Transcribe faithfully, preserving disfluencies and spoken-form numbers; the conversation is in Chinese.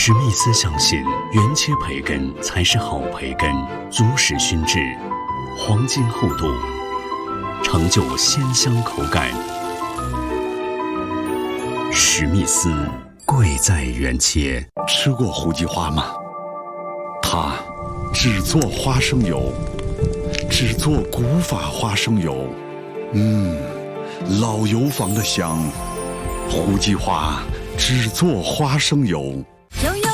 史密斯相信，原切培根才是好培根，足使熏制，黄金厚度，成就鲜香口感。史密斯，贵在原切。 吃过胡记花吗？它只做花生油，只做古法花生油。嗯，老油坊的香。胡记花只做花生油。